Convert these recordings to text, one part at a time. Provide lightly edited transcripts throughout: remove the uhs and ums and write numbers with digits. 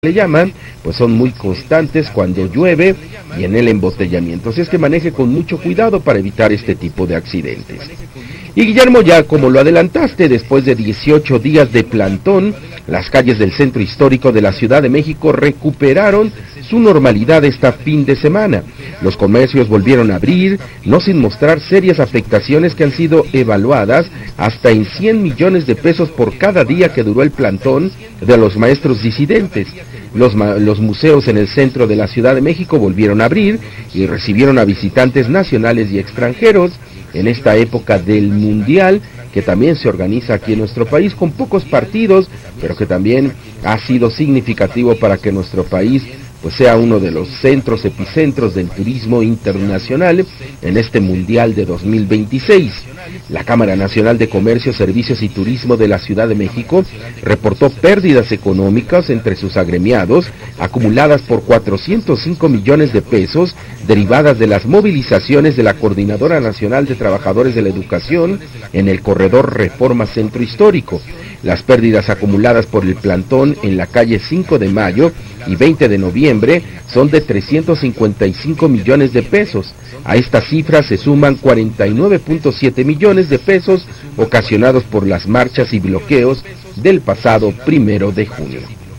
le llaman, pues son muy constantes cuando llueve y en el embotellamiento. Así es que maneje con mucho cuidado para evitar este tipo de accidentes. Y Guillermo, ya como lo adelantaste, después de 18 días de plantón, las calles del centro histórico de la Ciudad de México recuperaron su normalidad esta fin de semana. Los comercios volvieron a abrir, no sin mostrar serias afectaciones que han sido evaluadas hasta en 100 millones de pesos por cada día que duró el plantón de los maestros disidentes. Los museos en el centro de la Ciudad de México volvieron a abrir y recibieron a visitantes nacionales y extranjeros en esta época del Mundial, que también se organiza aquí en nuestro país con pocos partidos, pero que también ha sido significativo para que nuestro país pues sea uno de los epicentros del turismo internacional en este Mundial de 2026. La Cámara Nacional de Comercio, Servicios y Turismo de la Ciudad de México reportó pérdidas económicas entre sus agremiados acumuladas por 405 millones de pesos derivadas de las movilizaciones de la Coordinadora Nacional de Trabajadores de la Educación en el corredor Reforma Centro Histórico. Las pérdidas acumuladas por el plantón en la calle 5 de Mayo y 20 de noviembre son de 355 millones de pesos. A estas cifras se suman 49.7 millones de pesos ocasionados por las marchas y bloqueos del pasado 1 de junio.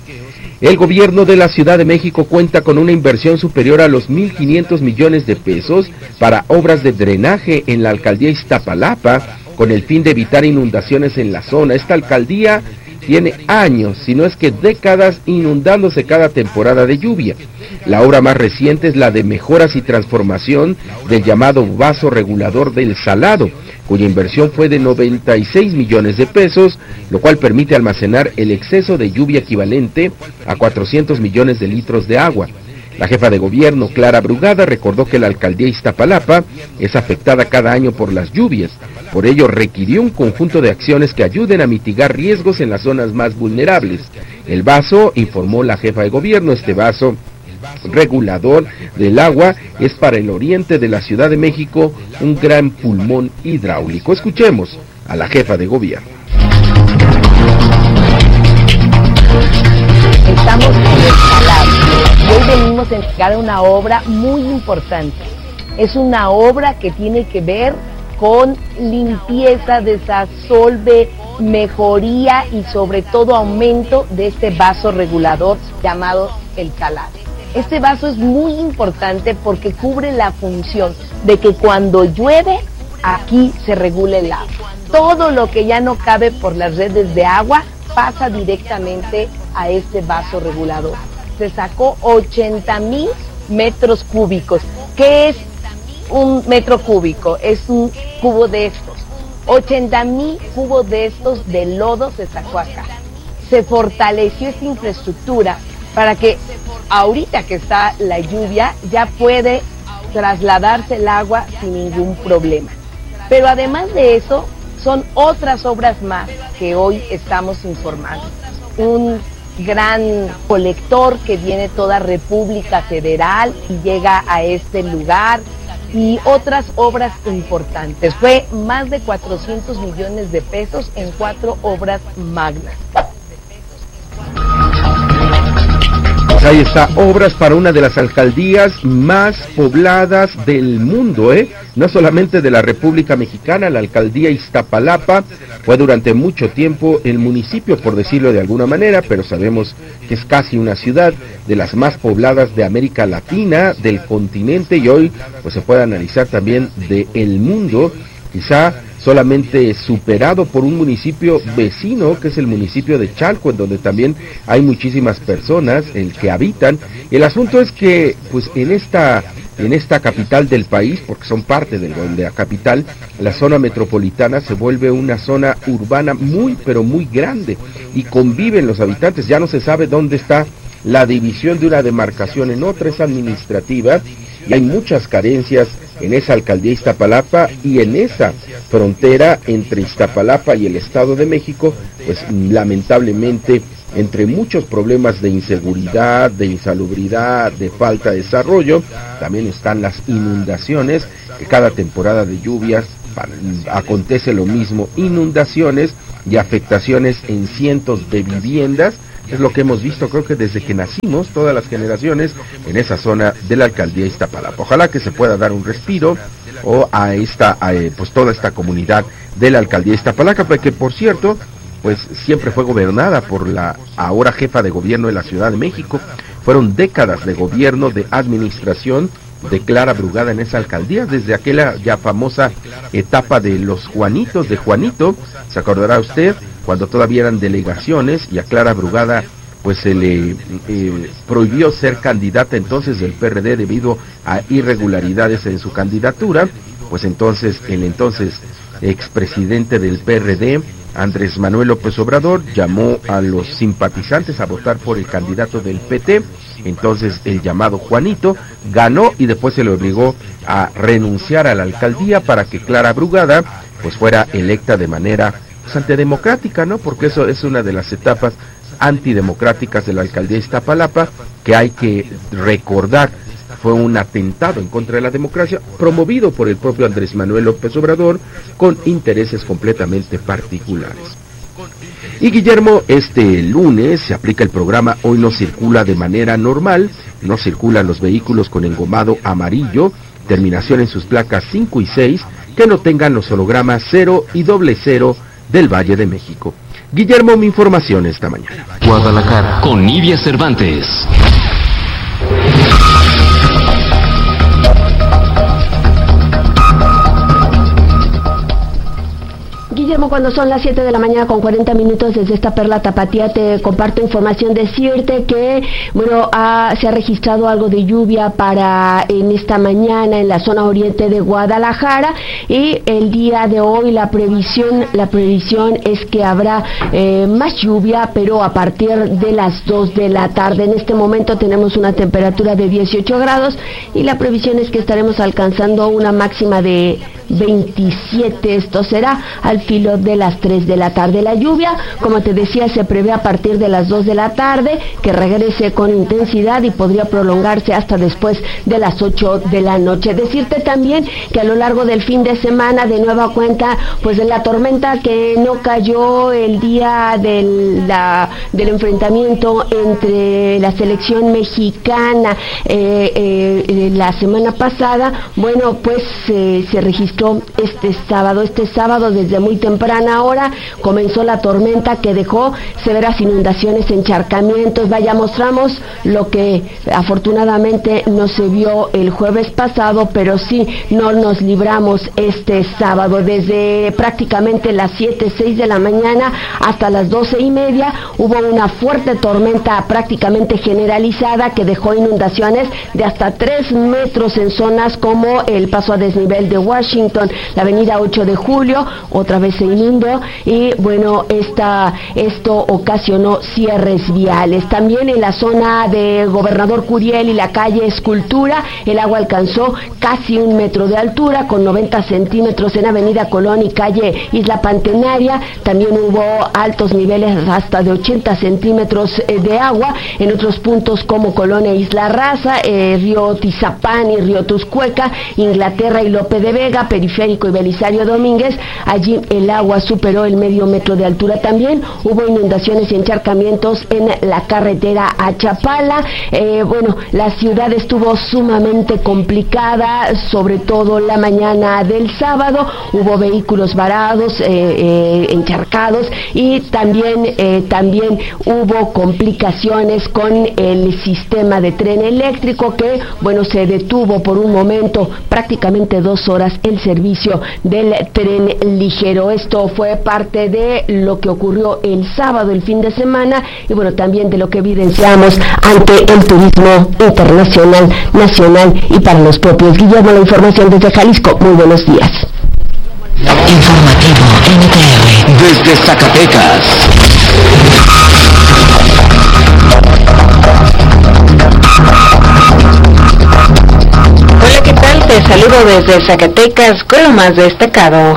El gobierno de la Ciudad de México cuenta con una inversión superior a los 1.500 millones de pesos para obras de drenaje en la alcaldía Iztapalapa, con el fin de evitar inundaciones en la zona. Esta alcaldía tiene años, si no es que décadas, inundándose cada temporada de lluvia. La obra más reciente es la de mejoras y transformación del llamado vaso regulador del Salado, cuya inversión fue de 96 millones de pesos, lo cual permite almacenar el exceso de lluvia equivalente a 400 millones de litros de agua. La jefa de gobierno, Clara Brugada, recordó que la alcaldía Iztapalapa es afectada cada año por las lluvias. Por ello, requirió un conjunto de acciones que ayuden a mitigar riesgos en las zonas más vulnerables. El vaso, informó la jefa de gobierno, este vaso regulador del agua es para el oriente de la Ciudad de México un gran pulmón hidráulico. Escuchemos a la jefa de gobierno. Estamos en el Salado y hoy venimos a entregar una obra muy importante. Es una obra que tiene que ver con limpieza, desasolve, mejoría y sobre todo aumento de este vaso regulador llamado el Salado. Este vaso es muy importante porque cubre la función de que cuando llueve, aquí se regule el agua. Todo lo que ya no cabe por las redes de agua pasa directamente a este vaso regulador. Se sacó 80,000 metros cúbicos. ¿Qué es un metro cúbico? Es un cubo de estos. 80,000 cubos de estos de lodo se sacó acá. Se fortaleció esta infraestructura para que ahorita que está la lluvia ya puede trasladarse el agua sin ningún problema. Pero además de eso, son otras obras más que hoy estamos informando. Un gran colector que viene toda República Federal y llega a este lugar y otras obras importantes. Fue más de 400 millones de pesos en 4 obras magnas. Ahí está, obras para una de las alcaldías más pobladas del mundo, no solamente de la República Mexicana. La alcaldía Iztapalapa fue durante mucho tiempo el municipio, por decirlo de alguna manera, pero sabemos que es casi una ciudad de las más pobladas de América Latina, del continente, y hoy pues se puede analizar también del mundo, quizá solamente superado por un municipio vecino, que es el municipio de Chalco, en donde también hay muchísimas personas que habitan. El asunto es que, pues, en esta capital del país, porque son parte de la capital, la zona metropolitana se vuelve una zona urbana muy, pero muy grande, y conviven los habitantes. Ya no se sabe dónde está la división de una demarcación en otra, es administrativa, y hay muchas carencias en esa alcaldía Iztapalapa y en esa frontera entre Iztapalapa y el Estado de México, pues lamentablemente entre muchos problemas de inseguridad, de insalubridad, de falta de desarrollo, también están las inundaciones, que cada temporada de lluvias acontece lo mismo, inundaciones y afectaciones en cientos de viviendas, Es lo que hemos visto, creo que desde que nacimos, todas las generaciones en esa zona de la alcaldía Iztapalapa. Ojalá que se pueda dar un respiro a pues toda esta comunidad de la alcaldía Iztapalapa, porque por cierto, pues siempre fue gobernada por la ahora jefa de gobierno de la Ciudad de México. Fueron décadas de gobierno, de administración de Clara Brugada en esa alcaldía, desde aquella ya famosa etapa de los Juanitos, de Juanito, se acordará usted, cuando todavía eran delegaciones y a Clara Brugada pues se le prohibió ser candidata entonces del PRD debido a irregularidades en su candidatura. Pues entonces el entonces expresidente del PRD, Andrés Manuel López Obrador, llamó a los simpatizantes a votar por el candidato del PT. Entonces el llamado Juanito ganó y después se le obligó a renunciar a la alcaldía para que Clara Brugada pues fuera electa de manera pues antidemocrática, ¿no? Porque eso es una de las etapas antidemocráticas de la alcaldía de Iztapalapa que hay que recordar. Fue un atentado en contra de la democracia promovido por el propio Andrés Manuel López Obrador con intereses completamente particulares. Y Guillermo, este lunes se aplica el programa Hoy no circula de manera normal, no circulan los vehículos con engomado amarillo, terminación en sus placas 5 y 6, que no tengan los hologramas 0 y 00 del Valle de México. Guillermo, mi información esta mañana. Guadalajara, con Nidia Cervantes. Guillermo, cuando son las 7 de la mañana con 40 minutos desde esta Perla Tapatía te comparto información, decirte que, bueno, se ha registrado algo de lluvia en esta mañana en la zona oriente de Guadalajara y el día de hoy la previsión es que habrá más lluvia, pero a partir de las 2 de la tarde. En este momento tenemos una temperatura de 18 grados y la previsión es que estaremos alcanzando una máxima de 27, esto será al filo de las 3 de la tarde. La lluvia, como te decía, se prevé a partir de las 2 de la tarde, que regrese con intensidad y podría prolongarse hasta después de las 8 de la noche. Decirte también que a lo largo del fin de semana, de nueva cuenta, pues de la tormenta que no cayó el día del enfrentamiento entre la selección mexicana la semana pasada, bueno, pues se registró este sábado desde muy temprana hora comenzó la tormenta que dejó severas inundaciones, encharcamientos. Vaya, mostramos lo que afortunadamente no se vio el jueves pasado, pero sí no nos libramos este sábado. Desde prácticamente las 6 de la mañana hasta las 12:30 hubo una fuerte tormenta prácticamente generalizada que dejó inundaciones de hasta 3 metros en zonas como el paso a desnivel de Washington, la avenida 8 de Julio, otra vez se inundó y bueno, esto ocasionó cierres viales. También en la zona de Gobernador Curiel y la calle Escultura, el agua alcanzó casi 1 metro de altura con 90 centímetros en avenida Colón y calle Isla Pantenaria. También hubo altos niveles hasta de 80 centímetros de agua en otros puntos como Colón e Isla Raza, Río Tizapán y Río Tuscueca, Inglaterra y Lope de Vega, Periférico y Belisario Domínguez. Allí el agua superó el medio metro de altura. También hubo inundaciones y encharcamientos en la carretera a Chapala. Bueno, la ciudad estuvo sumamente complicada, sobre todo la mañana del sábado. Hubo vehículos varados, encharcados y también hubo complicaciones con el sistema de tren eléctrico que, bueno, se detuvo por un momento, prácticamente 2 horas, el servicio del tren ligero. Esto fue parte de lo que ocurrió el sábado, el fin de semana, y bueno, también de lo que evidenciamos ante el turismo internacional, nacional y para los propios. Guillermo, la información desde Jalisco. Muy buenos días. Informativo NTR desde Zacatecas. Hola, ¿qué tal? Te saludo desde Zacatecas con lo más destacado.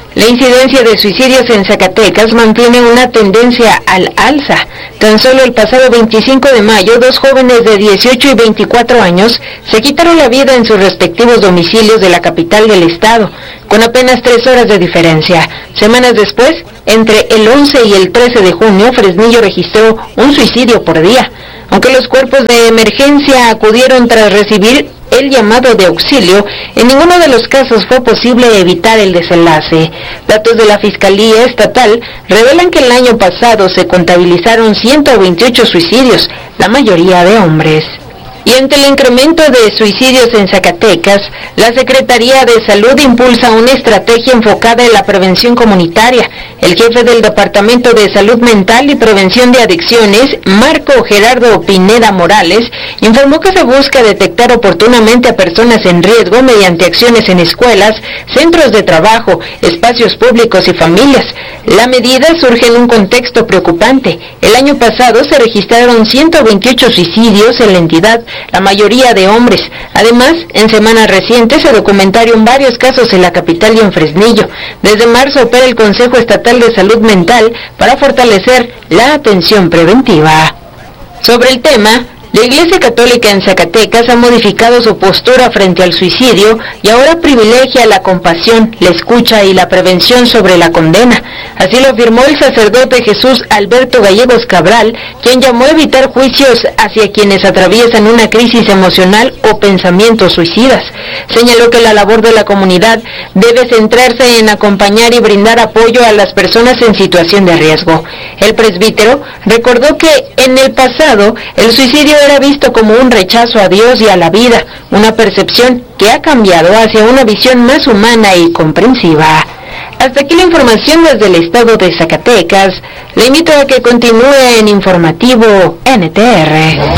La incidencia de suicidios en Zacatecas mantiene una tendencia al alza. Tan solo el pasado 25 de mayo, 2 jóvenes de 18 y 24 años se quitaron la vida en sus respectivos domicilios de la capital del estado, con apenas 3 horas de diferencia. Semanas después, entre el 11 y el 13 de junio, Fresnillo registró un suicidio por día. Aunque los cuerpos de emergencia acudieron tras recibir el llamado de auxilio, en ninguno de los casos fue posible evitar el desenlace. Datos de la Fiscalía Estatal revelan que el año pasado se contabilizaron 128 suicidios, la mayoría de hombres. Y ante el incremento de suicidios en Zacatecas, la Secretaría de Salud impulsa una estrategia enfocada en la prevención comunitaria. El jefe del Departamento de Salud Mental y Prevención de Adicciones, Marco Gerardo Pineda Morales, informó que se busca detectar oportunamente a personas en riesgo mediante acciones en escuelas, centros de trabajo, espacios públicos y familias. La medida surge en un contexto preocupante. El año pasado se registraron 128 suicidios en la entidad, la mayoría de hombres. Además, en semanas recientes se documentaron varios casos en la capital y en Fresnillo. Desde marzo opera el Consejo Estatal de Salud Mental para fortalecer la atención preventiva. Sobre el tema, la Iglesia Católica en Zacatecas ha modificado su postura frente al suicidio y ahora privilegia la compasión, la escucha y la prevención sobre la condena. Así lo afirmó el sacerdote Jesús Alberto Gallegos Cabral, quien llamó a evitar juicios hacia quienes atraviesan una crisis emocional o pensamientos suicidas. Señaló que la labor de la comunidad debe centrarse en acompañar y brindar apoyo a las personas en situación de riesgo. El presbítero recordó que en el pasado el suicidio era visto como un rechazo a Dios y a la vida, una percepción que ha cambiado hacia una visión más humana y comprensiva. Hasta aquí la información desde el estado de Zacatecas. Le invito a que continúe en Informativo NTR.